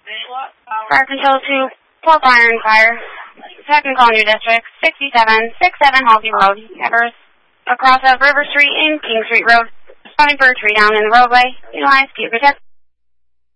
Fire Control 2, 12 Iron Fire. Second call New District, 6767 Halsey Road. Evers, across of River Street and King Street Road. Responding for a tree down in the roadway. Utilize, keep protect.